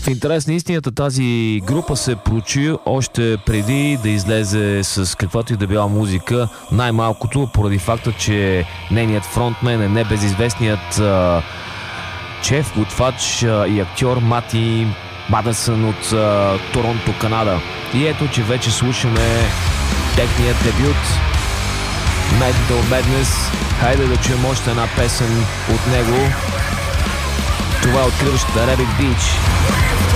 В интерес на истината тази група се прочи още преди да излезе с каквато и да била музика, най-малкото поради факта, че нейният фронтмен е небезизвестният шеф, готвач и актьор Мати Мадъсън от Торонто, Канада. И ето, че вече слушаме техният дебют Mental Madness. Хайде да чуем още една песен от него. Това е откриващата Rabbit Beach.